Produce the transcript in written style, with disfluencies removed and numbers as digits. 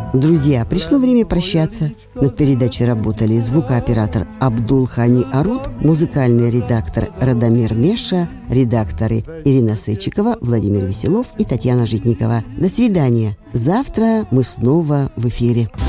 Друзья, пришло время прощаться. Над передачей работали звукооператор Абдул-Хани Аруд, музыкальный редактор Радомир Меша, редакторы Ирина Сычикова, Владимир Веселов и Татьяна Житникова. До свидания. Завтра мы снова в эфире.